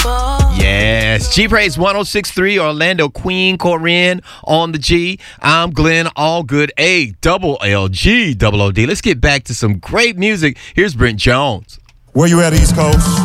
Yes, G Praise 106.3, Orlando, Queen, Corinne on the G. I'm Glenn Allgood, A-double-L-G-double-O-D. Let's get back to some great music. Here's Brent Jones. Where you at, East Coast?